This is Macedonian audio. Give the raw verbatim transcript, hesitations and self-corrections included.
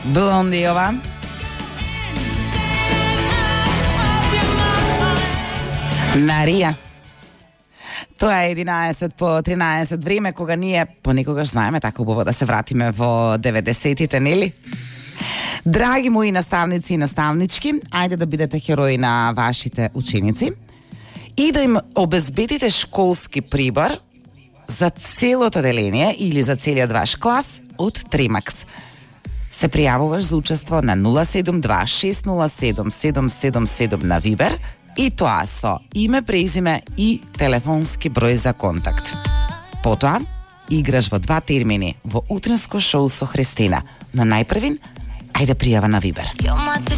Блондиова. Марија. Тоа е единаесет по тринаесет време кога ние понекогаш знаеме така убаво да се вратиме во деветдесетите, нели? Драги мои наставници и наставнички, ајде да бидете херои на вашите ученици и да им обезбедите школски прибор за целото деление или за целиот ваш клас од Тремакс. Се пријавуваш за учество на нула седум два шест нула седум седум седум седум на Вибер и тоа со име, презиме и телефонски број за контакт. Потоа, играш во два термини во утринско шоу со Христина. На најпрвин, ајде пријава на Вибер.